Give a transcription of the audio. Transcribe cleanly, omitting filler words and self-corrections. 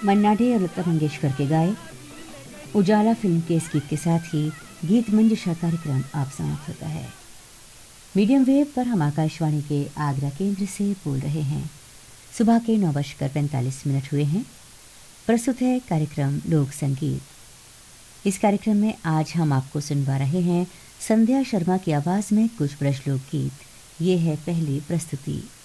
मन्ना day और लता मंगेशकर के गाए उजाला फिल्म के इस गीत के साथ ही गीत मंजूषा कार्यक्रम आप समाप्त होता है। मीडियम वेव पर हम आकाशवाणी के आगरा केंद्र से बोल रहे हैं। सुबह के 9:45 हुए हैं। प्रस्तुत है कार्यक्रम लोक संगीत। इस कार्यक्रम में आज हम आपको सुनवा रहे हैं संध्या शर्मा की आवाज़ में कुछ ब्रज लोक गीत। ये है पहली प्रस्तुति।